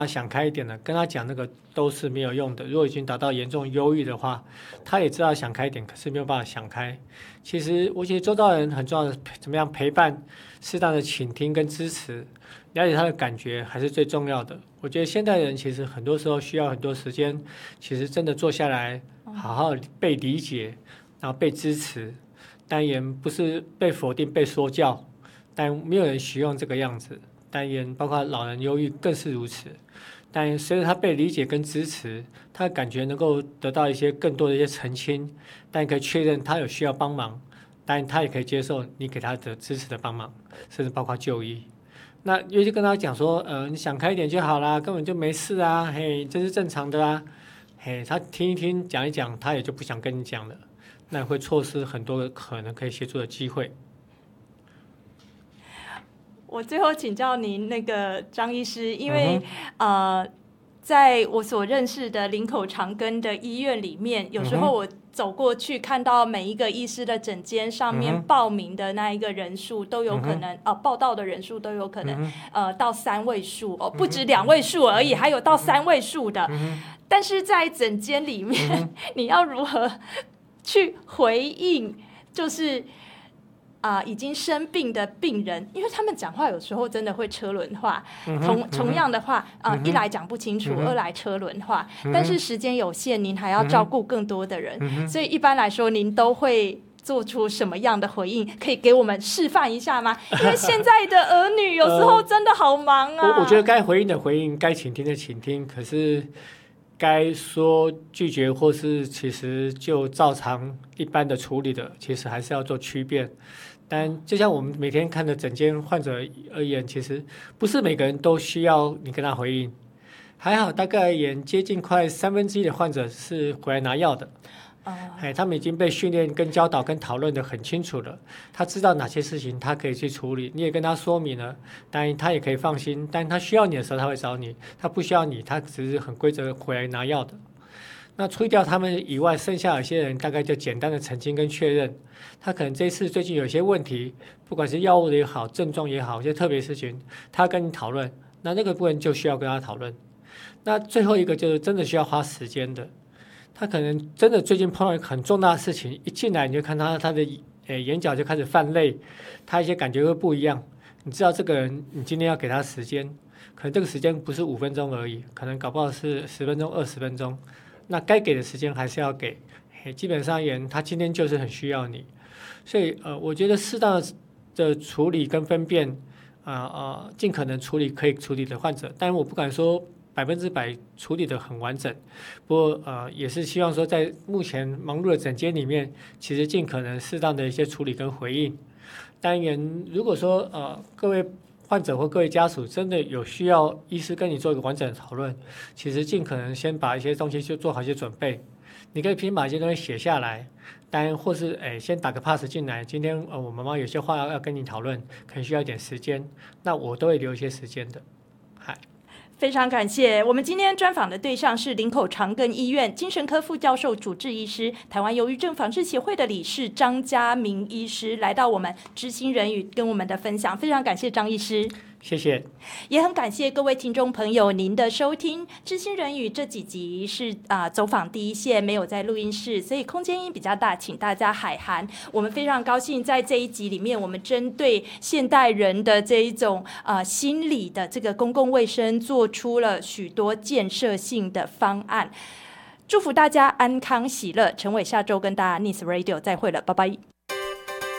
想开一点的，跟他讲那个都是没有用的。如果已经达到严重忧郁的话，他也知道想开一点，可是没有办法想开。其实我觉得周遭人很重要的，怎么样陪伴、适当的倾听跟支持，了解他的感觉还是最重要的。我觉得现代人其实很多时候需要很多时间，其实真的坐下来，好好被理解，然后被支持，但也不是被否定、被说教，但没有人希望这个样子。但也包括老人忧郁更是如此。但随着他被理解跟支持，他感觉能够得到一些更多的一些澄清，但可以确认他有需要帮忙，但他也可以接受你给他的支持的帮忙，甚至包括就医。那尤其跟他讲说，你想开一点就好啦，根本就没事啊，嘿，这是正常的啊，嘿，他听一听，讲一讲，他也就不想跟你讲了，那会错失很多可能可以协助的机会。 我最后请教您那个张医师，因为在我所认识的林口长庚的医院里面，有时候我走过去看到每一个医师的诊间上面报名的那一个人数都有可能报到的人数都有可能到3位数哦，不止2位数而已，还有到3位数的。但是在诊间里面，你要如何去回应？就是已经生病的病人，因为他们讲话有时候真的会车轮化，同样的话一来讲不清楚，二来车轮化，但是时间有限，您还要照顾更多的人，所以一般来说您都会做出什么样的回应？可以给我们示范一下吗？因为现在的儿女有时候真的好忙啊。 我觉得该回应的回应，该倾听的倾听，可是该说拒绝或是其实就照常一般的处理的，其实还是要做区别。但就像我们每天看的整间患者而言，其实不是每个人都需要你跟他回应。还好，大概而言，接近快1/3的患者是回来拿药的。他们已经被训练、跟教导、跟讨论的很清楚了。他知道哪些事情他可以去处理，你也跟他说明了，当然他也可以放心。但他需要你的时候，他会找你；他不需要你，他只是很规则回来拿药的。那除掉他们以外，剩下有些人大概就简单的澄清跟确认，他可能这一次最近有些问题，不管是药物也好，症状也好，一些特别事情，他跟你讨论，那个部分就需要跟他讨论。那最后一个就是真的需要花时间的，他可能真的最近碰到一个很重大的事情，一进来你就看他的眼角就开始泛泪，他一些感觉会不一样。你知道这个人，你今天要给他时间，可能这个时间不是5分钟而已，可能搞不好是10分钟、20分钟。那该给的时间还是要给，基本上而言，他今天就是很需要你，所以我觉得适当的处理跟分辨，尽可能处理可以处理的患者，但我不敢说100%处理的很完整，不过也是希望说在目前忙碌的诊间里面，其实尽可能适当的一些处理跟回应。当然，如果说各位患者或各位家属真的有需要医师跟你做一个完整的讨论，其实尽可能先把一些东西就做好一些准备。你可以先把一些东西写下来，当然或是先打个 pass 进来。今天我妈妈有些话要跟你讨论，可能需要一点时间，那我都会留一些时间的。 非常感谢。我们今天专访的对象是林口长庚医院精神科副教授主治医师、台湾忧郁症防治协会的理事张家明医师，来到我们知心人语跟我们的分享。非常感谢张医师。 谢谢， 也很感谢各位听众朋友您的收听。知心人语这几集是走访第一线，没有在录音室，所以空间音比较大，请大家海涵。我们非常高兴在这一集里面，我们针对现代人的这一种心理的这个公共卫生，做出了许多建设性的方案。祝福大家安康喜乐。陈伟下周跟大家 Nice Radio 再会了，拜拜。